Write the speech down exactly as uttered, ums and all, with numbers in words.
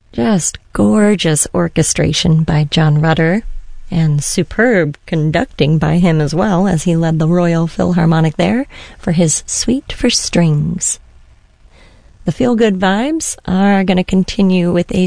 Just gorgeous orchestration by John Rutter, and superb conducting by him as well, as he led the Royal Philharmonic there for his Suite for Strings. The feel-good vibes are going to continue with a